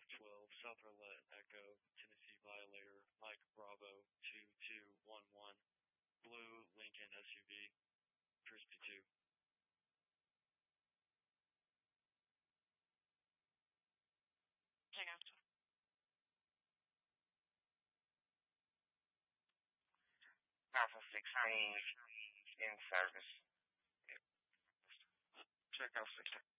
12 South Roulette Echo, Tennessee Violator, Mike Bravo 2211, Blue Lincoln SUV, Crispy 2. Hang on. Alpha 16 in service. Check out 16.